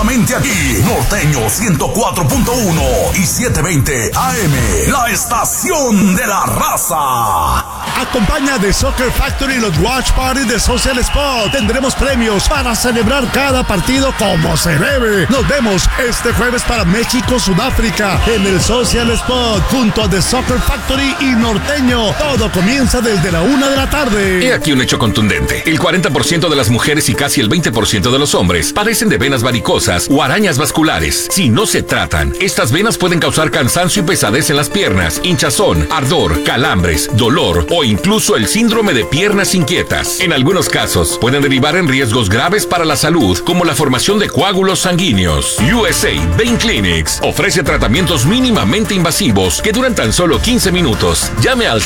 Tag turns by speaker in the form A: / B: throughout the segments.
A: solamente aquí. Norteño 104.1 y 720 AM. La estación de la raza.
B: Acompaña de Soccer Factory los Watch Party de Social Spot. Tendremos premios para celebrar cada partido como se debe. Nos vemos este jueves para México-Sudáfrica en el Social Spot junto a The Soccer Factory y Norteño. Todo comienza desde la 1 de la tarde.
C: He aquí un hecho contundente. El 40% de las mujeres y casi el 20% de los hombres padecen de venas varicosas o arañas vasculares. Si no se tratan, estas venas pueden causar cansancio y pesadez en las piernas, hinchazón, ardor, calambres, dolor o incluso el síndrome de piernas inquietas. En algunos casos, pueden derivar en riesgos graves para la salud, como la formación de coágulos sanguíneos. USA Vein Clinics ofrece tratamientos mínimamente invasivos que duran tan solo 15 minutos. Llame al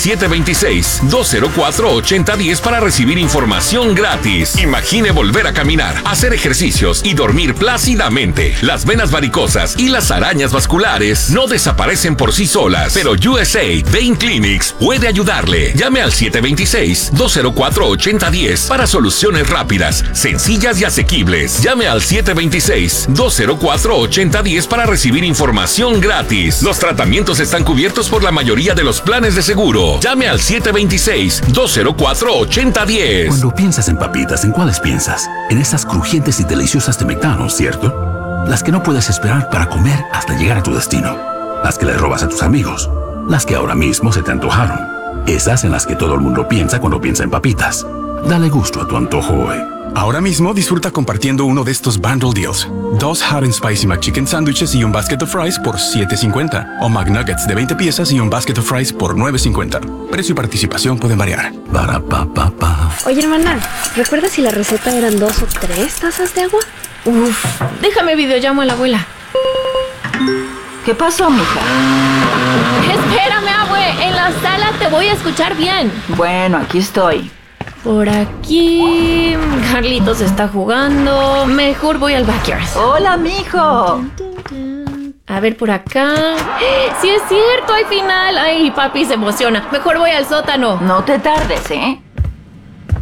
C: 726-204-8010 para recibir información gratis. Imagine volver a caminar, hacer ejercicios y dormir plácidamente. Las venas varicosas y las arañas vasculares no desaparecen por sí solas, pero USA Vein Clinics puede ayudarle. Llame al 726-204-8010 para soluciones rápidas, sencillas y asequibles. Llame al 726-204-8010 para recibir información gratis. Los tratamientos están cubiertos por la mayoría de los planes de seguro. Llame al 726-204-8010.
D: Cuando piensas en papitas, ¿en cuáles piensas? En esas crujientes y deliciosas de McDonald's, ¿cierto? Las que no puedes esperar para comer hasta llegar a tu destino. Las que le robas a tus amigos. Las que ahora mismo se te antojaron. Esas en las que todo el mundo piensa cuando piensa en papitas. Dale gusto a tu antojo hoy.
E: Ahora mismo disfruta compartiendo uno de estos bundle deals. 2 Hot and Spicy McChicken Sandwiches y un basket of fries por $7.50. O McNuggets de 20 piezas y un basket of fries por $9.50. Precio y participación pueden variar.
F: Oye, hermana, ¿recuerdas si la receta eran 2 o 3 tazas de agua?
G: Uf, déjame videollamo a la abuela.
H: ¿Qué pasó, mija?
G: Espérame, abue, en la sala te voy a escuchar bien.
H: Bueno, aquí estoy.
G: Por aquí... Carlitos está jugando. Mejor voy al backyard.
H: Hola, mijo.
G: A ver, por acá... ¡Sí es cierto! ¡Hay final! ¡Ay, papi se emociona! Mejor voy al sótano.
H: No te tardes, ¿eh?